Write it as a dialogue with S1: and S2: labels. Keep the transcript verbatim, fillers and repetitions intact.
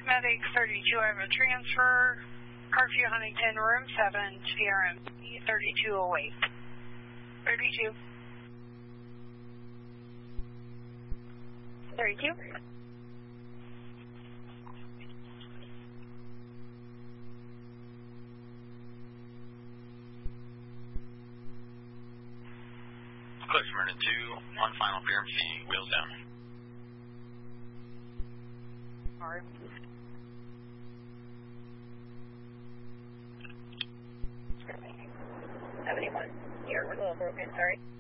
S1: Medic thirty-two, I have a transfer. Carview Huntington, room seven, T R M thirty-two oh eight. thirty-two. thirty-two.
S2: Clear Smyrna two, on final clearance, wheels down.
S1: Alright. seventy-one, you're a little broken, sorry.